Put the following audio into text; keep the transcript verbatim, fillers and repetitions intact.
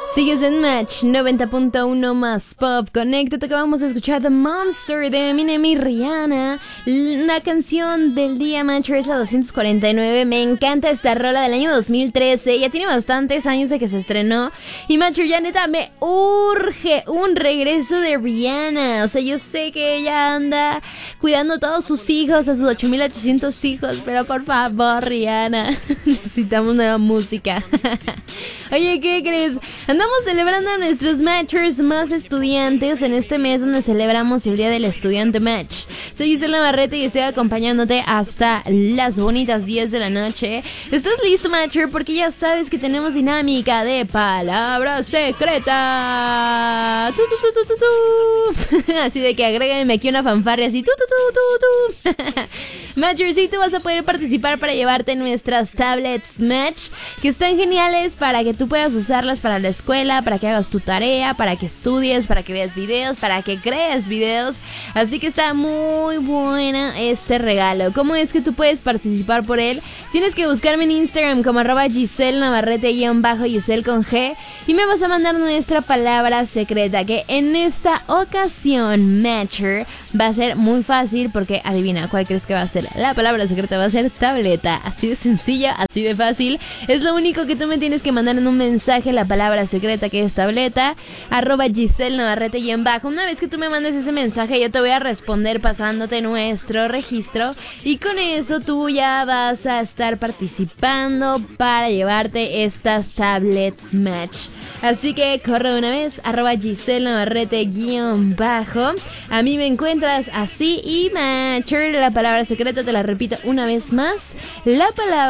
Sigues en Match noventa punto uno más Pop. Conéctate que vamos a escuchar The Monster de Eminem y Rihanna. Una canción del día, Matcher, es la doscientos cuarenta y nueve. Me encanta esta rola del año dos mil trece. Ya tiene bastantes años de que se estrenó. Y Matcher, ya neta me urge un regreso de Rihanna. O sea, yo sé que ella anda cuidando a todos sus hijos, a sus ocho mil ochocientos hijos. Pero por favor, Rihanna, necesitamos nueva música. Oye, ¿qué crees? Andamos celebrando a nuestros Matchers más estudiantes en este mes donde celebramos el Día del Estudiante Match. Soy Gisela Navarrete y estoy acompañándote hasta las bonitas diez de la noche. ¿Estás listo, Matcher? Porque ya sabes que tenemos dinámica de palabra secreta. Tu, tu, tu, tu, tu, tu. Así de que agrégame aquí una fanfarria así. Tu, tu, tu, tu, tu. Matcher, sí, tú vas a poder participar para llevarte nuestras tablets Match, que están geniales para que tú puedas usarlas para la escuela, para que hagas tu tarea, para que estudies, para que veas videos, para que crees videos. Así que está muy buena este regalo. ¿Cómo es que tú puedes participar por él? Tienes que buscarme en Instagram como arroba Giselle Navarrete guión bajo Giselle con G y me vas a mandar nuestra palabra secreta, que en esta ocasión, Matcher, va a ser muy fácil porque adivina cuál crees que va a ser. La palabra secreta va a ser tableta. Así de sencilla, así de fácil. Es lo único que tú me tienes que mandar en un mensaje, la palabra secreta, que es tableta, arroba Giselle Navarrete y en bajo. Una vez que tú me mandes ese mensaje, yo te voy a responder pasándote nuestro registro y con eso tú ya vas a estar participando para llevarte estas tablets Match. Así que corre de una vez, arroba Giselle Navarrete guión bajo. A mí me encuentras así y Matcher, la palabra secreta te la repito una vez más. La palabra